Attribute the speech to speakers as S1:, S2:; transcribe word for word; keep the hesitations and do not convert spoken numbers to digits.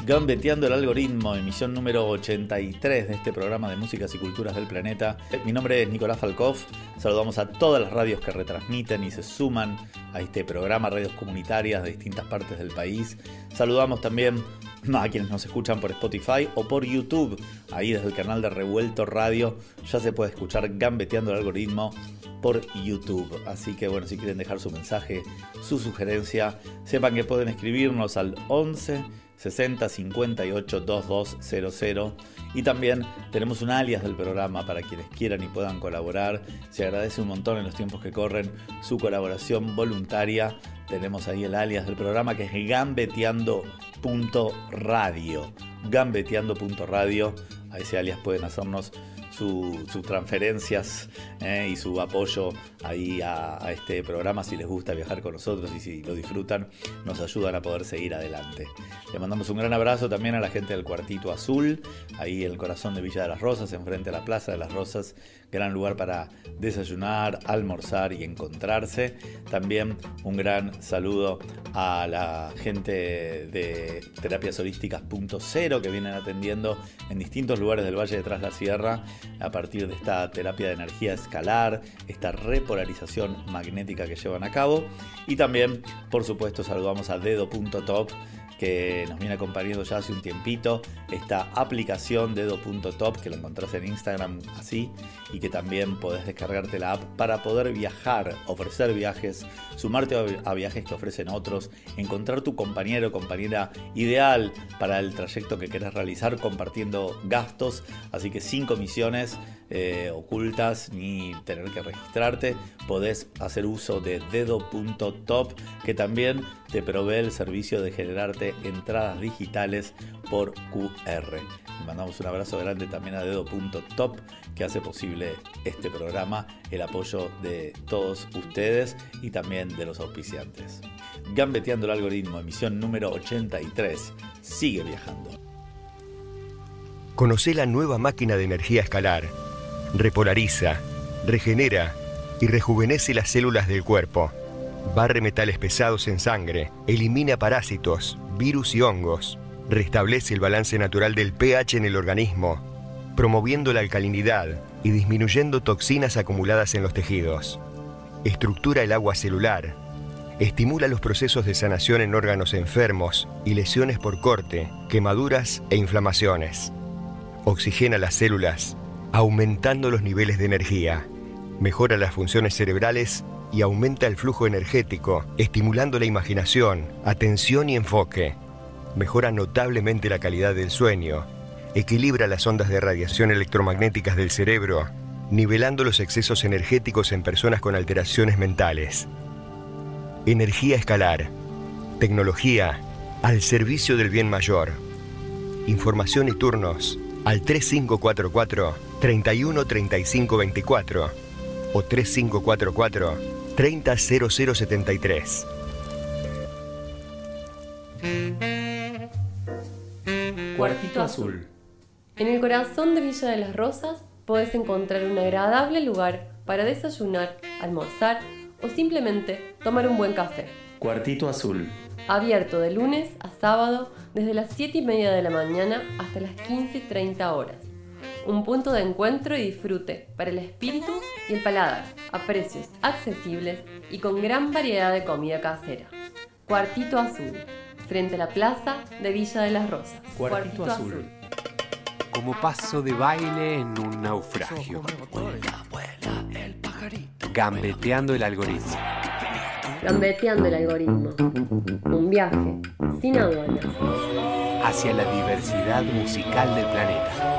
S1: Gambeteando el algoritmo, emisión número ochenta y tres de este programa de músicas y culturas del planeta. Mi nombre es Nicolás Falkov. Saludamos a todas las radios que retransmiten y se suman a este programa, radios comunitarias de distintas partes del país. Saludamos también a quienes nos escuchan por Spotify o por YouTube. Ahí desde el canal de Revuelto Radio ya se puede escuchar Gambeteando el algoritmo por YouTube. Así que bueno, si quieren dejar su mensaje, su sugerencia, sepan que pueden escribirnos al once sesenta cincuenta y ocho veintidós cero cero, y también tenemos un alias del programa para quienes quieran y puedan colaborar. Se agradece un montón en los tiempos que corren su colaboración voluntaria. Tenemos ahí el alias del programa, que es gambeteando punto radio. gambeteando punto radio. A ese alias pueden hacernos sus su transferencias eh, y su apoyo ahí a, a este programa. Si les gusta viajar con nosotros y si lo disfrutan, nos ayudan a poder seguir adelante. Le mandamos un gran abrazo también a la gente del Cuartito Azul, ahí en el corazón de Villa de las Rosas, enfrente a la Plaza de las Rosas. Gran lugar para desayunar, almorzar y encontrarse. También un gran saludo a la gente de Terapias Holísticas Punto Cero, que vienen atendiendo en distintos lugares del Valle de Tras la Sierra a partir de esta terapia de energía escalar, esta repolarización magnética que llevan a cabo. Y también, por supuesto, saludamos a Dedo punto top, que nos viene acompañando ya hace un tiempito, esta aplicación Dedo punto top, que la encontrás en Instagram así, y que también podés descargarte la app para poder viajar, ofrecer viajes, sumarte a viajes que ofrecen otros, encontrar tu compañero o compañera ideal para el trayecto que querés realizar, compartiendo gastos, así que sin comisiones eh, ocultas ni tener que registrarte. Podés hacer uso de Dedo punto top, que también te provee el servicio de generarte entradas digitales por Q R. Le mandamos un abrazo grande también a Dedo punto top, que hace posible este programa, el apoyo de todos ustedes y también de los auspiciantes. Gambeteando el algoritmo, emisión número ochenta y tres. Sigue viajando.
S2: Conocé la nueva máquina de energía escalar. Repolariza, regenera y rejuvenece las células del cuerpo. Barre metales pesados en sangre, elimina parásitos, virus y hongos, restablece el balance natural del pH en el organismo, promoviendo la alcalinidad y disminuyendo toxinas acumuladas en los tejidos. Estructura el agua celular, estimula los procesos de sanación en órganos enfermos y lesiones por corte, quemaduras e inflamaciones. Oxigena las células, aumentando los niveles de energía, mejora las funciones cerebrales y aumenta el flujo energético, estimulando la imaginación, atención y enfoque. Mejora notablemente la calidad del sueño, equilibra las ondas de radiación electromagnéticas del cerebro, nivelando los excesos energéticos en personas con alteraciones mentales. Energía escalar, tecnología al servicio del bien mayor. Información y turnos al tres cinco cuatro cuatro, tres uno tres cinco dos cuatro o tres cinco cuatro cuatro, tres cero cero cero siete tres.
S3: Cuartito Azul. En el corazón de Villa de las Rosas podés encontrar un agradable lugar para desayunar, almorzar o simplemente tomar un buen café.
S4: Cuartito Azul.
S3: Abierto de lunes a sábado desde las siete y media de la mañana hasta las quince y treinta horas. Un punto de encuentro y disfrute para el espíritu y el paladar, a precios accesibles y con gran variedad de comida casera. Cuartito Azul, frente a la plaza de Villa de las Rosas.
S4: Cuartito, Cuartito Azul. Azul.
S5: Como paso de baile en un naufragio.
S6: Vuela, vuela, el pajarito.
S5: Gambeteando el algoritmo.
S3: Gambeteando el algoritmo. Un viaje sin aduanas.
S5: Hacia la diversidad musical del planeta.